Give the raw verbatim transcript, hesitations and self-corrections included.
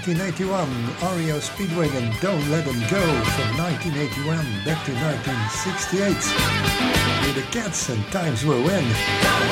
nineteen eighty-one, R E O Speedwagon, Don't Let Them Go. From nineteen eighty-one back to nineteen sixty-eight. With the Cats and Times Will Win.